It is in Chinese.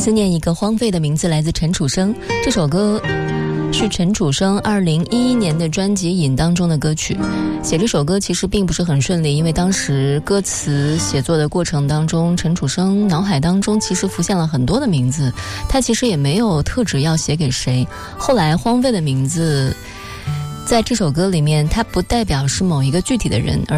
思念一个荒废的名字来自陈楚生，这首歌是陈楚生2011年的专辑《瘾》当中的歌曲。写这首歌其实并不是很顺利，因为当时歌词写作的过程当中，陈楚生脑海当中其实浮现了很多的名字，他其实也没有特指要写给谁。后来荒废的名字在这首歌里面，它不代表是某一个具体的人，而